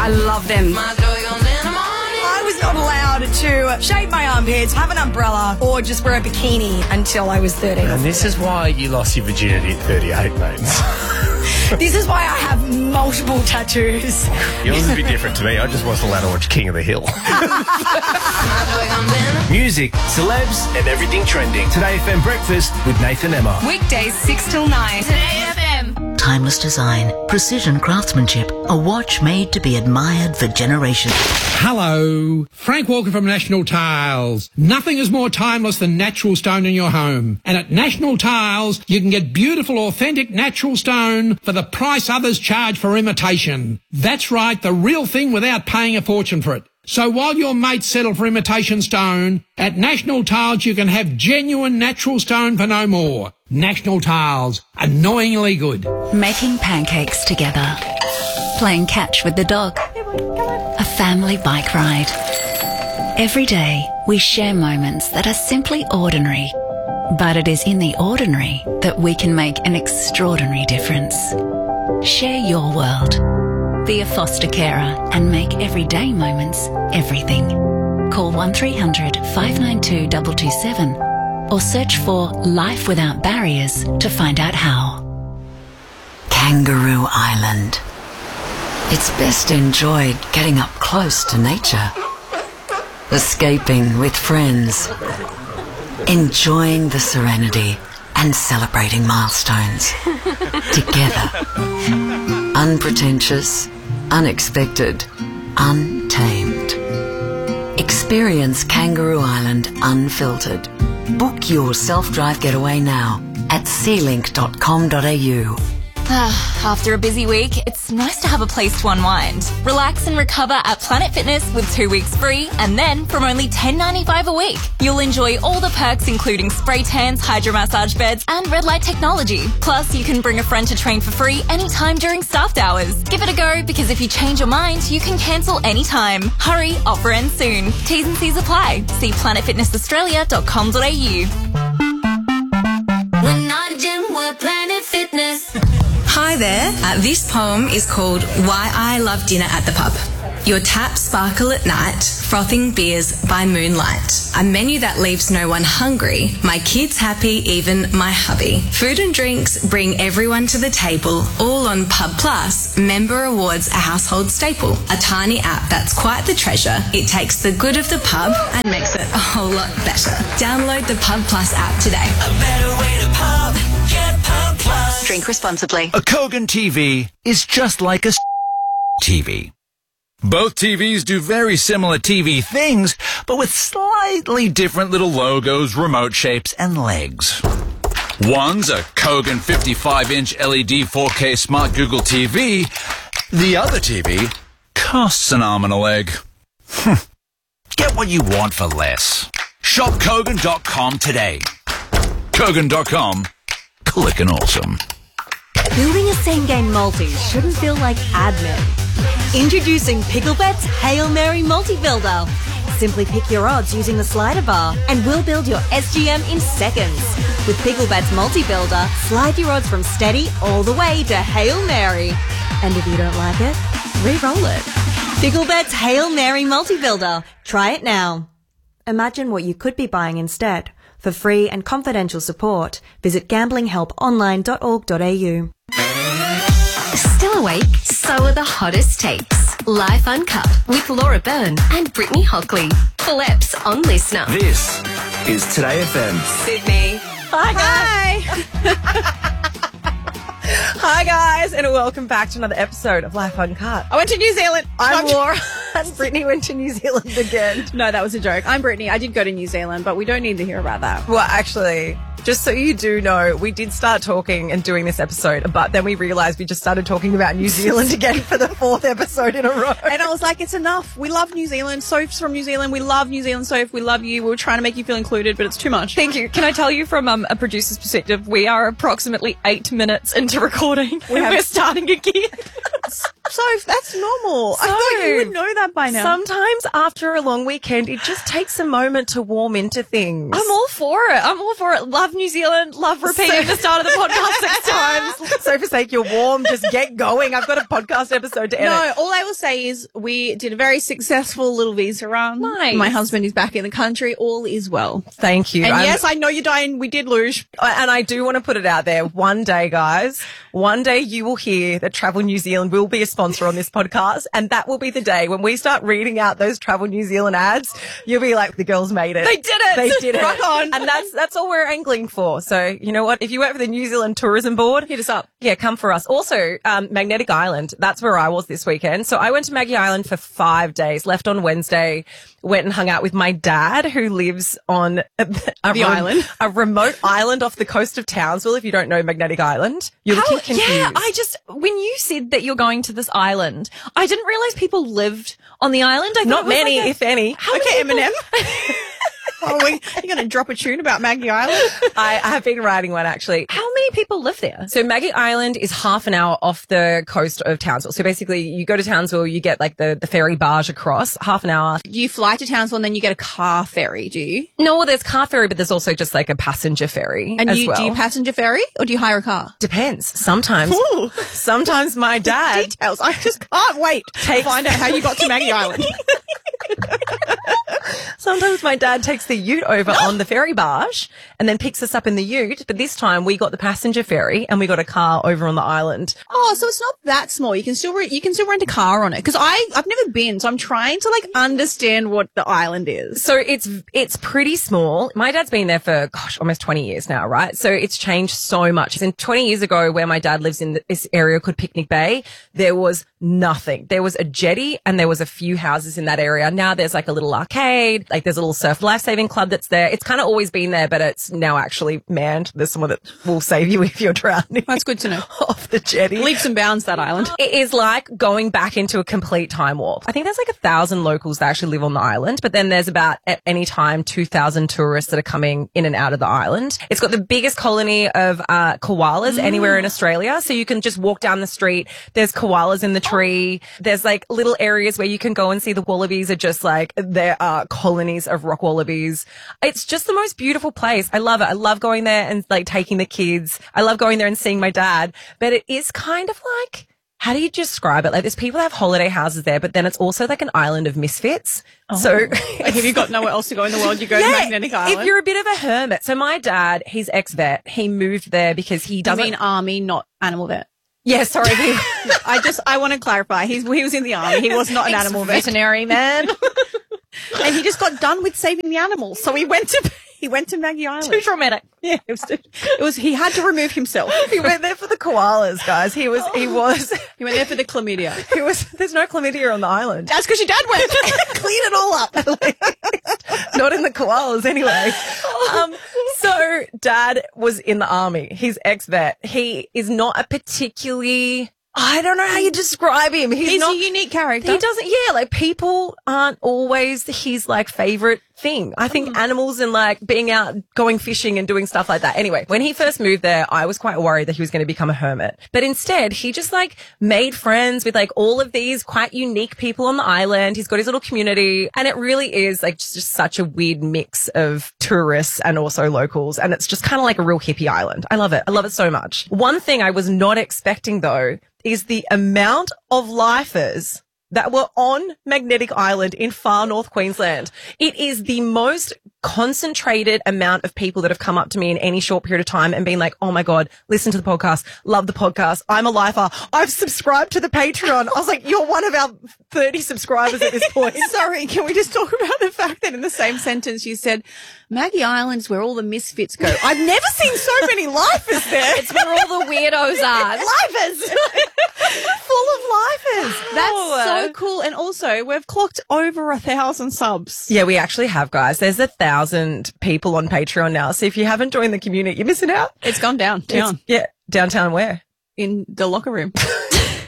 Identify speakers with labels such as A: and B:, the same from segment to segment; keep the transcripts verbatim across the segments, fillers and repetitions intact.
A: I love them. I was not allowed to shave my armpits, have an umbrella, or just wear a bikini until I was thirteen.
B: And this is why you lost your virginity at thirty-eight, mate.
A: This is why I have multiple tattoos.
B: Yours is a bit different to me. I just wasn't allowed to watch King of the Hill. Music, celebs, and everything trending. Today F M Breakfast with Nathan Emma.
C: Weekdays six till nine. Today F M.
D: Timeless design, precision craftsmanship, a watch made to be admired for generations.
E: Hello, Frank Walker from National Tiles. Nothing is more timeless than natural stone in your home. And at National Tiles, you can get beautiful, authentic natural stone for the price others charge for imitation. That's right, the real thing without paying a fortune for it. So while your mates settle for imitation stone, at National Tiles you can have genuine natural stone for no more. National Tiles, annoyingly good.
F: Making pancakes together. Playing catch with the dog. A family bike ride. Every day we share moments that are simply ordinary. But it is in the ordinary that we can make an extraordinary difference. Share your world. Be a foster carer and make everyday moments everything. Call one three hundred five nine two two two seven or search for Life Without Barriers to find out how.
D: Kangaroo Island. It's best enjoyed getting up close to nature. Escaping with friends. Enjoying the serenity and celebrating milestones. Together. Unpretentious, unexpected, untamed. Experience Kangaroo Island unfiltered. Book your self-drive getaway now at sea link dot com dot a u.
C: After a busy week, it's nice to have a place to unwind. Relax and recover at Planet Fitness with two weeks free, and then from only ten dollars ninety-five a week, you'll enjoy all the perks including spray tans, hydro massage beds, and red light technology. Plus, you can bring a friend to train for free anytime during staffed hours. Give it a go, because if you change your mind, you can cancel anytime. Hurry, offer ends soon. T's and C's apply. See planet fitness australia dot com dot a u.
G: We're not a gym, we're Planet Fitness.
H: Hi there. Uh, this poem is called Why I Love Dinner at the Pub. Your taps sparkle at night, frothing beers by moonlight. A menu that leaves no one hungry, my kids happy, even my hubby. Food and drinks bring everyone to the table, all on Pub Plus, member rewards a household staple. A tiny app that's quite the treasure. It takes the good of the pub and makes it a whole lot better. Download the Pub Plus app today.
G: A better way to pub, get Pub Plus.
F: Drink responsibly.
I: A Kogan T V is just like a T V. Both T Vs do very similar T V things, but with slightly different little logos, remote shapes, and legs. One's a Kogan fifty-five inch L E D four K Smart Google T V. The other T V costs an arm and a leg. Get what you want for less. Shop Kogan dot com today. Kogan dot com. Clickin' awesome.
J: Building a same-game multi shouldn't feel like admin. Introducing Picklebet's Hail Mary Multi-Builder. Simply pick your odds using the slider bar and we'll build your S G M in seconds. With Picklebet's Multi-Builder, slide your odds from steady all the way to Hail Mary. And if you don't like it, re-roll it. Picklebet's Hail Mary Multi-Builder. Try it now. Imagine what you could be buying instead. For free and confidential support, visit gambling help online dot org dot a u.
K: Still awake? So are the hottest takes. Life Uncut with Laura Byrne and Brittany Hockley. Full eps on Listener.
B: This is Today F M.
L: Sydney. Hi, guys. Hi, guys, and welcome back to another episode of Life Uncut. I went to New Zealand. I'm Laura, and Brittany went to New Zealand again. No, that was a joke. I'm Brittany. I did go to New Zealand, but we don't need to hear about that. Well, actually, just so you do know, we did start talking and doing this episode, but then we realised we just started talking about New Zealand again for the fourth episode in a row. And I was like, it's enough. We love New Zealand. Soph's from New Zealand. We love New Zealand, Soph. We love you. We were trying to make you feel included, but it's too much. Thank you. Can I tell you from um, a producer's perspective, we are approximately eight minutes into recording we and have... we're starting again. so that's normal. I thought you would know that by now.
M: Sometimes after a long weekend, it just takes a moment to warm into things.
L: I'm all for it. I'm all for it. Love New Zealand. Love repeating
M: So-
L: the start of the podcast six times.
M: So for sake, you're warm. Just get going. I've got a podcast episode to edit.
L: No, all I will say is we did a very successful little visa run.
M: Nice.
L: My husband is back in the country. All is well.
M: Thank you.
L: And
M: I'm-
L: yes, I know you're dying. We did luge.
M: And I do want to put it out there. One day, guys, one day you will hear that Travel New Zealand will be a sponsor on this podcast. And that will be the day when we start reading out those Travel New Zealand ads. You'll be like, the girls made it.
L: They did it.
M: They did it.
L: Rock on.
M: And that's, that's all we're angling for. So, you know what? If you work for the New Zealand Tourism Board,
L: hit us up.
M: Yeah, come for us. Also, um, Magnetic Island. That's where I was this weekend. So I went to Maggie Island for five days, left on Wednesday, went and hung out with my dad who lives on a, a,
L: The
M: rem-
L: island.
M: a remote island off the coast of Townsville. If you don't know Magnetic Island, you're
L: How-
M: looking confused.
L: Yeah, I just, when you said that you're going to this island, I didn't realize people lived on the island. I thought
M: Not
L: it was
M: many,
L: like a-
M: if any.
L: How okay, Eminem. Oh, we, you're going to drop a tune about Maggie Island?
M: I, I have been writing one actually.
L: How many people live there?
M: So Maggie Island is half an hour off the coast of Townsville. So basically you go to Townsville, you get like the, the ferry barge across, half an hour.
L: You fly to Townsville and then you get a car ferry, do you?
M: No, well, there's car ferry, but there's also just like a passenger ferry
L: And
M: as
L: you,
M: well.
L: do you passenger ferry or do you hire a car?
M: Depends. Sometimes,
L: Ooh.
M: sometimes my dad
L: Details. I just can't wait to
M: Takes-
L: find out how you got to Maggie Island.
M: Sometimes my dad takes the ute over on the ferry barge and then picks us up in the ute. But this time we got the passenger ferry and we got a car over on the island.
L: Oh, so it's not that small. You can still re- you can still rent a car on it because I I've never been, so I'm trying to like understand what the island is.
M: So it's it's pretty small. My dad's been there for gosh almost twenty years now, right? So it's changed so much. And twenty years ago, where my dad lives in this area called Picnic Bay, there was nothing. There was a jetty and there was a few houses in that area. Now there's like a little arcade, like there's a little surf lifesaving club that's there. It's kind of always been there, but it's now actually manned. There's someone that will save you if you're drowning.
L: That's good to know.
M: Off the jetty.
L: Leaps and bounds, that island.
M: It is like going back into a complete time warp. I think there's like a thousand locals that actually live on the island, but then there's about at any time two thousand tourists that are coming in and out of the island. It's got the biggest colony of uh, koalas
L: Mm.
M: anywhere in Australia. So you can just walk down the street. There's koalas in the tree. There's like little areas where you can go and see the wallabies are just like, there are colonies of rock wallabies. It's just the most beautiful place. I love it. I love going there and like taking the kids. I love going there and seeing my dad, but it is kind of like, how do you describe it? Like there's people that have holiday houses there, but then it's also like an island of misfits. So
L: Like if you've got nowhere else to go in the world, you go
M: yeah,
L: to Magnetic Island.
M: if you're a bit of a hermit. So my dad, he's ex-vet. He moved there because he
L: I
M: doesn't.
L: mean army, not animal vet.
M: yeah, sorry. He,
L: I just I want to clarify. He's he was in the army. He was not an animal vet.
M: veterinary man.
L: And he just got done with saving the animals, so he went to he went to Maggie Island.
M: Too traumatic.
L: Yeah, it was. Too, it was. He had to remove himself.
M: He went there for the koalas, guys. He was. He was.
L: He went there for the chlamydia.
M: He was. There's no chlamydia on the island.
L: That's because your dad went. Clean it all up.
M: Not in the koalas, anyway. Um, so dad was in the army. He's ex-vet. He is not a particularly, I don't know how you describe him. He's,
L: He's
M: not
L: a unique character.
M: He doesn't, yeah, like people aren't always his like favorite thing. I think animals and like being out going fishing and doing stuff like that. Anyway, when he first moved there, I was quite worried that he was going to become a hermit. But instead, he just like made friends with like all of these quite unique people on the island. He's got his little community and it really is like just, just such a weird mix of tourists and also locals. And it's just kind of like a real hippie island. I love it. I love it so much. One thing I was not expecting though is the amount of lifers that were on Magnetic Island in far north Queensland. It is the most concentrated amount of people that have come up to me in any short period of time and been like, oh my God, listen to the podcast, love the podcast, I'm a lifer, I've subscribed to the Patreon. I was like, you're one of our thirty subscribers at this point.
L: Sorry, can we just talk about the fact that in the same sentence you said, Maggie Island's where all the misfits go. I've never seen so many lifers there.
N: It's where all the weirdos are.
L: Lifers! Full of lifers. That's so cool. And also, we've clocked over a thousand subs.
M: Yeah, we actually have, guys. There's a thousand people on Patreon now. So if you haven't joined the community, you're missing out.
L: It's gone downtown.
M: It's, yeah, downtown where?
L: In the locker room.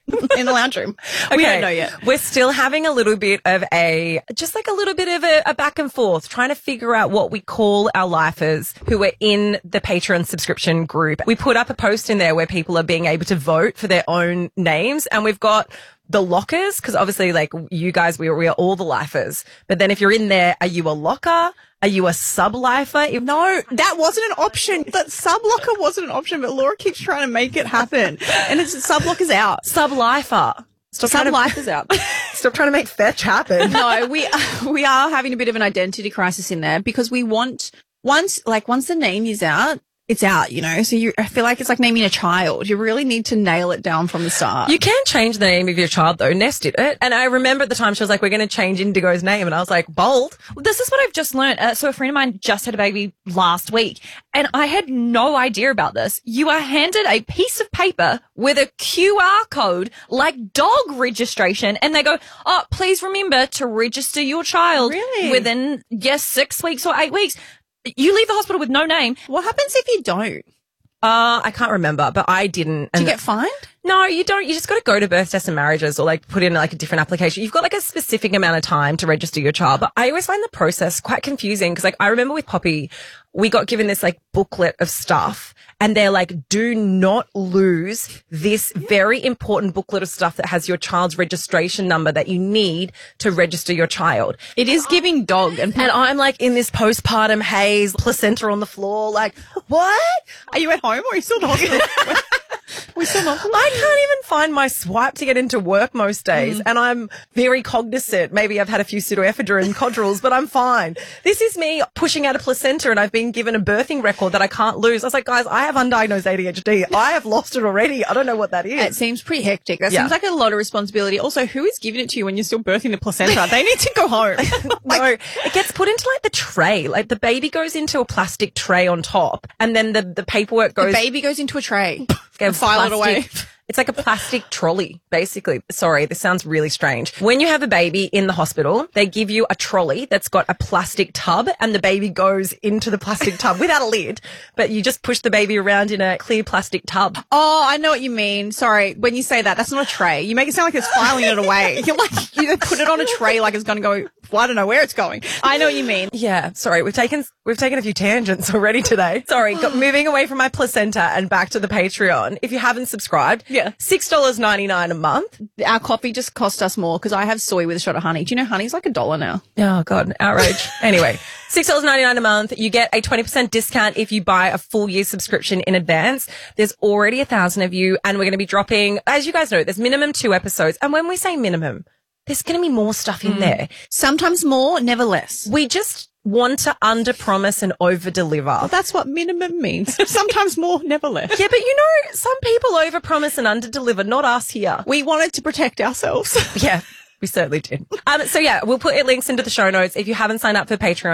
L: in the lounge room.
M: Okay.
L: We don't know yet.
M: We're still having a little bit of a, just like a little bit of a, a back and forth, trying to figure out what we call our lifers who are in the Patreon subscription group. We put up a post in there where people are being able to vote for their own names, and we've got the lockers, because obviously, like, you guys, we are, we are all the lifers. But then if you're in there, are you a locker? Are you a sub-lifer? If-
L: no, that wasn't an option. That sub-locker wasn't an option, but Laura keeps trying to make it happen. And it's sub-locker's out.
M: Sub-lifer.
L: Stop Sub-lifer's
M: to-
L: out.
M: Stop trying to make fetch happen.
L: No, we, we are having a bit of an identity crisis in there because we want, once, like, once the name is out, it's out, you know? So you, I feel like it's like naming a child. You really need to nail it down from the start.
M: You can change the name of your child, though. Ness did it. And I remember at the time she was like, we're going to change Indigo's name. And I was like, bold.
N: Well, this is what I've just learned. Uh, so a friend of mine just had a baby last week, and I had no idea about this. You are handed a piece of paper with a Q R code, like dog registration, and they go, oh, please remember to register your child
L: Really?
N: within, yes, six weeks or eight weeks. You leave the hospital with no name.
L: What happens if you don't?
M: Uh, I can't remember, but I didn't.
L: Do
M: And
L: you get fined?
M: No, you don't. You just got to go to birth tests and marriages or like put in like a different application. You've got like a specific amount of time to register your child. But I always find the process quite confusing because like I remember with Poppy, we got given this like booklet of stuff and they're like, do not lose this very important booklet of stuff that has your child's registration number that you need to register your child.
L: It is giving dog. And,
M: and I'm like in this postpartum haze, placenta on the floor, like, what?
L: Are you at home or are you still talking? We still not.
M: I can't even find my swipe to get into work most days, mm. and I'm very cognizant. Maybe I've had a few pseudoephedrine Codurals, but I'm fine. This is me pushing out a placenta, and I've been given a birthing record that I can't lose. I was like, guys, I have undiagnosed A D H D. I have lost it already. I don't know what that is.
L: It seems pretty hectic. That
M: Yeah.
L: seems like a lot of responsibility. Also, who is giving it to you when you're still birthing the placenta? They need to go home.
M: No, it gets put into like the tray. Like the baby goes into a plastic tray on top, and then the the paperwork goes.
L: The baby goes into a tray.
M: And
L: file it away.
M: It's like a plastic trolley, basically. Sorry, this sounds really strange. When you have a baby in the hospital, they give you a trolley that's got a plastic tub and the baby goes into the plastic tub without a lid, but you just push the baby around in a clear plastic tub.
L: Oh, I know what you mean. Sorry. When you say that, that's not a tray. You make it sound like it's filing it away. You're like, you put it on a tray like it's going to go, well, I don't know where it's going. I know what you mean.
M: Yeah, sorry, we've taken we've taken a few tangents already today. Sorry, got, moving away from my placenta and back to the Patreon. If you haven't subscribed,
L: yeah,
M: six dollars ninety-nine a month.
L: Our coffee just cost us more because I have soy with a shot of honey. Do you know honey's like a dollar now?
M: Oh, God, outrage. Anyway, six dollars ninety-nine a month. You get a twenty percent discount if you buy a full year subscription in advance. There's already a thousand of you, and we're going to be dropping, as you guys know, there's minimum two episodes. And when we say minimum, there's going to be more stuff in
L: Mm.
M: there.
L: Sometimes more, never less.
M: We just want to under-promise and over-deliver.
L: Well, that's what minimum means. Sometimes more, never less.
M: Yeah, but you know, some people over-promise and under-deliver, not us here.
L: We wanted to protect ourselves.
M: Yeah, we certainly did. Um, so yeah, we'll put links into the show notes. If you haven't signed up for Patreon,